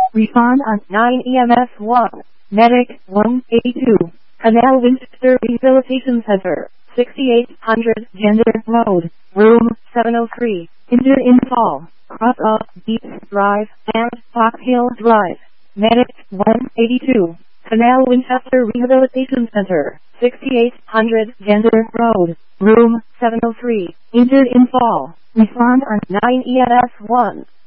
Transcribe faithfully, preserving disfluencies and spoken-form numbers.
Respond on nine E M S one. Medic one eighty-two. Canal Winchester Rehabilitation Center. sixty-eight hundred Gender Road. Room seven oh three. Injured in fall. Cross off Deep Drive and Fox Hill Drive. Medic one eighty-two. Canal Winchester Rehabilitation Center. sixty-eight hundred Gender Road. Room seven oh three. Injured in fall. Respond on nine E M S one.